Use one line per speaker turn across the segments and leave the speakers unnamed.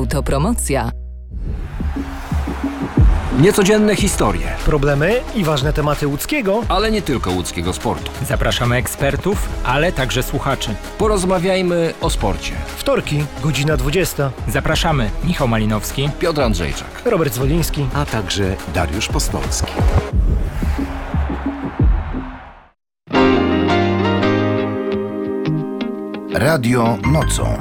Autopromocja.
Niecodzienne historie,
problemy i ważne tematy łódzkiego,
ale nie tylko łódzkiego sportu.
Zapraszamy ekspertów, ale także słuchaczy.
Porozmawiajmy o sporcie.
Wtorki, godzina 20.
Zapraszamy Michał Malinowski,
Piotr Andrzejczak,
Robert Zwoliński,
a także Dariusz Postolski. Radio nocą.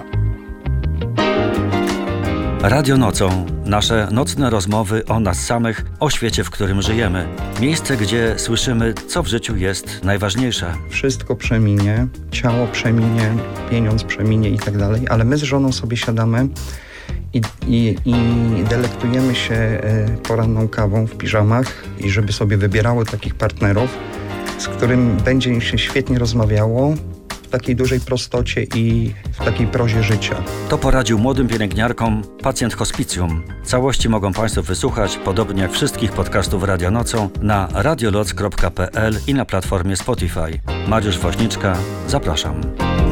Radio nocą. Nasze nocne rozmowy o nas samych, o świecie, w którym żyjemy. Miejsce, gdzie słyszymy, co w życiu jest najważniejsze.
Wszystko przeminie, ciało przeminie, pieniądz przeminie i tak dalej, ale my z żoną sobie siadamy i delektujemy się poranną kawą w piżamach i żeby sobie wybierały takich partnerów, z którym będzie się świetnie rozmawiało, w takiej dużej prostocie i w takiej prozie życia.
To poradził młodym pielęgniarkom pacjent hospicjum. Całości mogą Państwo wysłuchać, podobnie jak wszystkich podcastów Radio Nocą, na radioloc.pl i na platformie Spotify. Mariusz Woźniczka, zapraszam.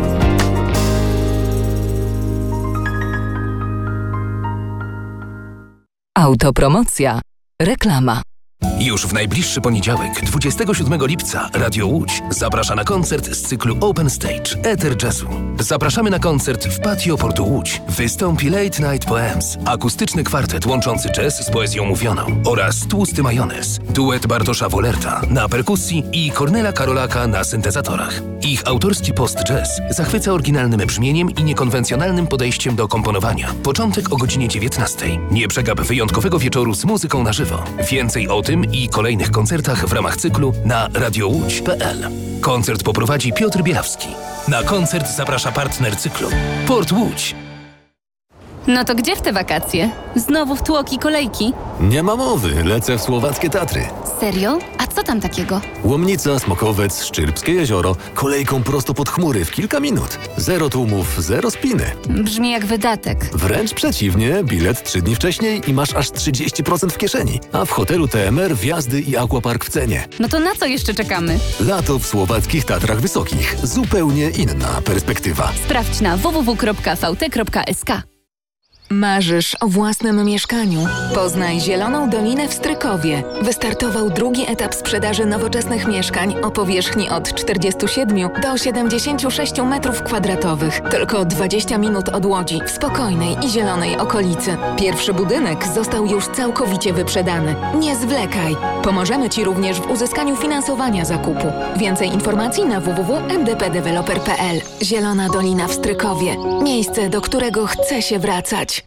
Autopromocja. Reklama.
Już w najbliższy poniedziałek, 27 lipca, Radio Łódź zaprasza na koncert z cyklu Open Stage Eter Jazzu. Zapraszamy na koncert w patio Portu Łódź. Wystąpi Late Night Poems, akustyczny kwartet łączący jazz z poezją mówioną oraz Tłusty Majonez, duet Bartosza Wolerta na perkusji i Kornela Karolaka na syntezatorach. Ich autorski post-jazz zachwyca oryginalnym brzmieniem i niekonwencjonalnym podejściem do komponowania. Początek o godzinie 19. Nie przegap wyjątkowego wieczoru z muzyką na żywo. Więcej o tym i kolejnych koncertach w ramach cyklu na radiołódź.pl. Koncert poprowadzi Piotr Bielawski. Na koncert zaprasza partner cyklu Port Łódź.
No to gdzie w te wakacje? Znowu w tłoki kolejki?
Nie ma mowy, lecę w słowackie Tatry.
Serio? A co tam takiego?
Łomnica, Smokowiec, Szczyrbskie jezioro, kolejką prosto pod chmury w kilka minut. Zero tłumów, zero spiny.
Brzmi jak wydatek.
Wręcz przeciwnie, bilet 3 dni wcześniej i masz aż 30% w kieszeni. A w hotelu TMR wjazdy i aquapark w cenie.
No to na co jeszcze czekamy?
Lato w słowackich Tatrach Wysokich. Zupełnie inna perspektywa.
Sprawdź na www.vt.sk.
Marzysz o własnym mieszkaniu? Poznaj Zieloną Dolinę w Strykowie. Wystartował drugi etap sprzedaży nowoczesnych mieszkań o powierzchni od 47 do 76 m2. Tylko 20 minut od Łodzi, w spokojnej i zielonej okolicy. Pierwszy budynek został już całkowicie wyprzedany. Nie zwlekaj! Pomożemy Ci również w uzyskaniu finansowania zakupu. Więcej informacji na www.mdpdeveloper.pl. Zielona Dolina w Strykowie. Miejsce, do którego chce się wracać.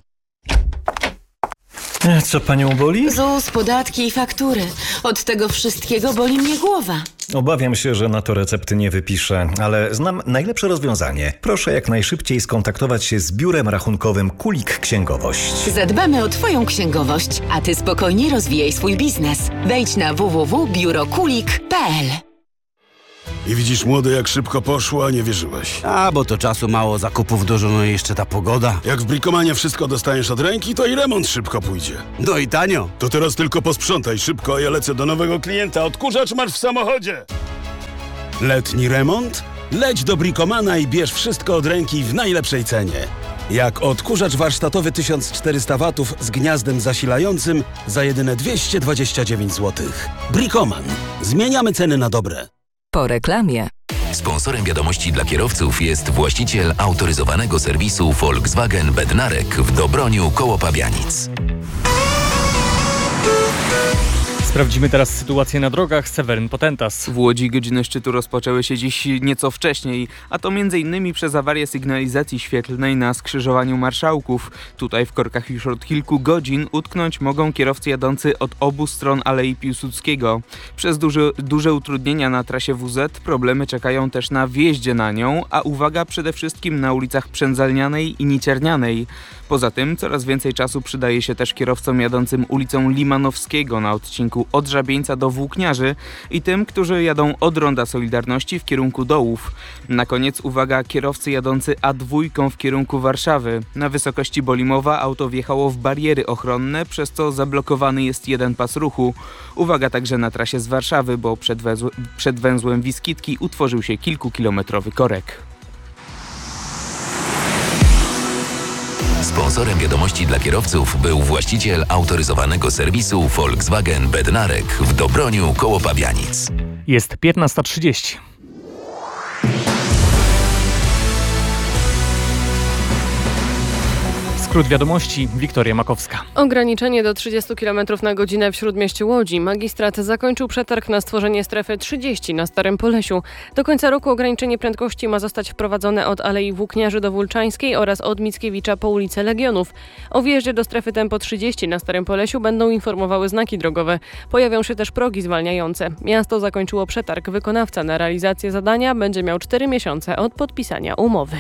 Co panią boli?
ZUS, podatki i faktury. Od tego wszystkiego boli mnie głowa.
Obawiam się, że na to recepty nie wypiszę, ale znam najlepsze rozwiązanie. Proszę jak najszybciej skontaktować się z biurem rachunkowym Kulik Księgowość.
Zadbamy o Twoją księgowość, a Ty spokojnie rozwijaj swój biznes. Wejdź na www.biurokulik.pl.
I widzisz, młody, jak szybko poszło, a nie wierzyłeś.
A, bo to czasu mało, zakupów dużo, no i jeszcze ta pogoda.
Jak w Bricomanie wszystko dostaniesz od ręki, to i remont szybko pójdzie.
No i tanio.
To teraz tylko posprzątaj szybko, a ja lecę do nowego klienta. Odkurzacz masz w samochodzie. Letni remont? Leć do Bricomana i bierz wszystko od ręki w najlepszej cenie. Jak odkurzacz warsztatowy 1400 W z gniazdem zasilającym za jedyne 229 zł. Bricoman. Zmieniamy ceny na dobre.
Po reklamie.
Sponsorem wiadomości dla kierowców jest właściciel autoryzowanego serwisu Volkswagen Bednarek w Dobroniu koło Pabianic.
Sprawdzimy teraz sytuację na drogach. Seweryn Potentas.
W Łodzi godziny szczytu rozpoczęły się dziś nieco wcześniej, a to m.in. przez awarię sygnalizacji świetlnej na skrzyżowaniu Marszałków. Tutaj w korkach już od kilku godzin utknąć mogą kierowcy jadący od obu stron Alei Piłsudskiego. Przez duże utrudnienia na trasie WZ problemy czekają też na wjeździe na nią, a uwaga przede wszystkim na ulicach Przędzalnianej i Niciernianej. Poza tym coraz więcej czasu przydaje się też kierowcom jadącym ulicą Limanowskiego na odcinku od Żabieńca do Włókniarzy i tym, którzy jadą od Ronda Solidarności w kierunku Dołów. Na koniec uwaga, kierowcy jadący A2 w kierunku Warszawy. Na wysokości Bolimowa auto wjechało w bariery ochronne, przez co zablokowany jest jeden pas ruchu. Uwaga także na trasie z Warszawy, bo przed węzłem Wiskitki utworzył się kilkukilometrowy korek.
Sponsorem wiadomości dla kierowców był właściciel autoryzowanego serwisu Volkswagen Bednarek w Dobroniu koło Pabianic.
Jest 15:30. Skrót wiadomości, Wiktoria Makowska.
Ograniczenie do 30 km na godzinę w śródmieściu Łodzi. Magistrat zakończył przetarg na stworzenie strefy 30 na Starym Polesiu. Do końca roku ograniczenie prędkości ma zostać wprowadzone od Alei Włókniarzy do Wólczańskiej oraz od Mickiewicza po ulicę Legionów. O wjeździe do strefy tempo 30 na Starym Polesiu będą informowały znaki drogowe. Pojawią się też progi zwalniające. Miasto zakończyło przetarg. Wykonawca na realizację zadania będzie miał 4 miesiące od podpisania umowy.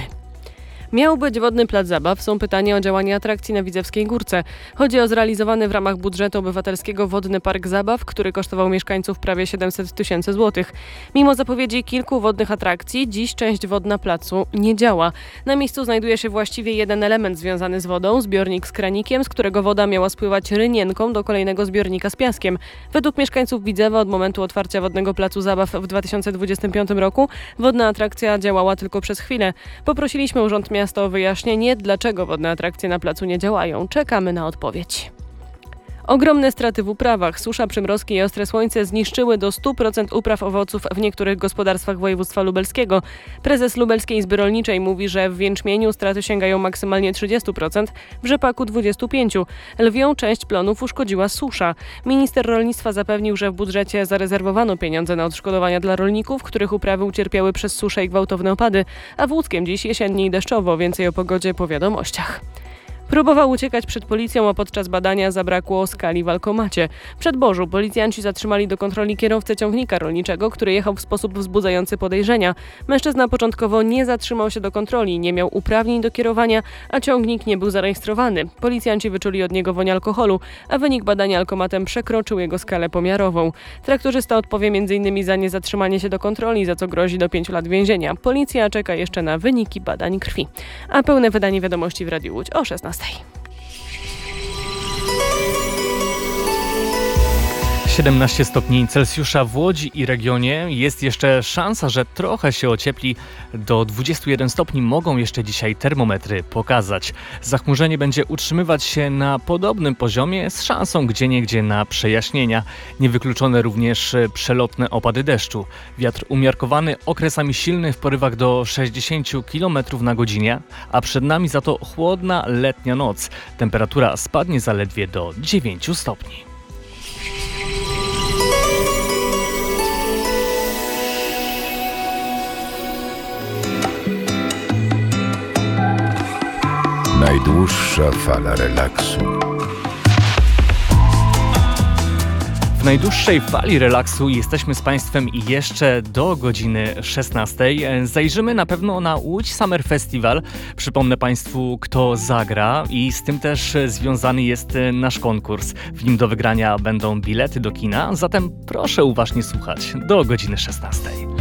Miał być wodny plac zabaw, są pytania o działanie atrakcji na Widzewskiej Górce. Chodzi o zrealizowany w ramach budżetu obywatelskiego wodny park zabaw, który kosztował mieszkańców prawie 700 000 złotych. Mimo zapowiedzi kilku wodnych atrakcji, dziś część wodna placu nie działa. Na miejscu znajduje się właściwie jeden element związany z wodą, zbiornik z kranikiem, z którego woda miała spływać rynienką do kolejnego zbiornika z piaskiem. Według mieszkańców Widzewa od momentu otwarcia wodnego placu zabaw w 2025 roku wodna atrakcja działała tylko przez chwilę. Poprosiliśmy Urząd Miasta o wyjaśnienie, dlaczego wodne atrakcje na placu nie działają. Czekamy na odpowiedź. Ogromne straty w uprawach. Susza, przymrozki i ostre słońce zniszczyły do 100% upraw owoców w niektórych gospodarstwach województwa lubelskiego. Prezes Lubelskiej Izby Rolniczej mówi, że w jęczmieniu straty sięgają maksymalnie 30%, w rzepaku 25%. Lwią część plonów uszkodziła susza. Minister rolnictwa zapewnił, że w budżecie zarezerwowano pieniądze na odszkodowania dla rolników, których uprawy ucierpiały przez suszę i gwałtowne opady, a w Łódzkiem dziś jesiennie i deszczowo. Więcej o pogodzie po wiadomościach. Próbował uciekać przed policją, a podczas badania zabrakło skali w alkomacie. W Przedborzu policjanci zatrzymali do kontroli kierowcę ciągnika rolniczego, który jechał w sposób wzbudzający podejrzenia. Mężczyzna początkowo nie zatrzymał się do kontroli, nie miał uprawnień do kierowania, a ciągnik nie był zarejestrowany. Policjanci wyczuli od niego woń alkoholu, a wynik badania alkomatem przekroczył jego skalę pomiarową. Traktorzysta odpowie m.in. za niezatrzymanie się do kontroli, za co grozi do 5 lat więzienia. Policja czeka jeszcze na wyniki badań krwi. A pełne wydanie wiadomości w Radiu Łódź o 16.
17 stopni Celsjusza w Łodzi i regionie. Jest jeszcze szansa, że trochę się ociepli. Do 21 stopni mogą jeszcze dzisiaj termometry pokazać. Zachmurzenie będzie utrzymywać się na podobnym poziomie z szansą gdzieniegdzie na przejaśnienia. Niewykluczone również przelotne opady deszczu. Wiatr umiarkowany, okresami silny w porywach do 60 km na godzinę, a przed nami za to chłodna letnia noc. Temperatura spadnie zaledwie do 9 stopni.
Najdłuższa fala relaksu.
W najdłuższej fali relaksu jesteśmy z Państwem jeszcze do godziny 16. Zajrzymy na pewno na Łódź Summer Festival. Przypomnę Państwu, kto zagra i z tym też związany jest nasz konkurs. W nim do wygrania będą bilety do kina, zatem proszę uważnie słuchać do godziny 16.